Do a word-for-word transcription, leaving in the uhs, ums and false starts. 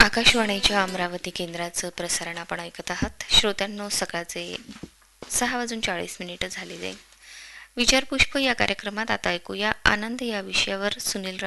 आकाशवाणीच्या अमरावती केंद्राचं प्रसारण आपण ऐकत आहात. श्रोत्यांनो, सकाळचे सहा वाजून चाळीस मिनिटं झालेले. विचारपुष्प या कार्यक्रमात आता ऐकूया आनंद या विषयावर सुनील